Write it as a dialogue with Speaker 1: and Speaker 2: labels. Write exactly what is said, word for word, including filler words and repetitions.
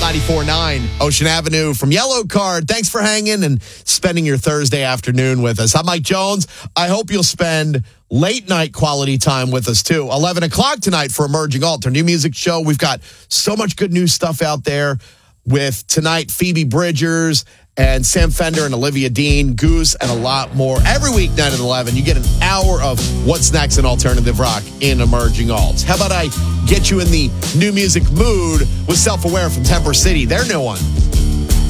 Speaker 1: ninety-four point nine Ocean Avenue from Yellow Card. Thanks for hanging and spending your Thursday afternoon with us. I'm Mike Jones. I hope you'll spend late night quality time with us too. eleven o'clock tonight for Emerging Alt, our new music show. We've got so much good new stuff out there with tonight Phoebe Bridgers and Sam Fender and Olivia Dean, Goose, and a lot more. Every weeknight at eleven, you get an hour of what's next in alternative rock in Emerging Alts. How about I get you in the new music mood with Self-Aware from Temper City, their new one.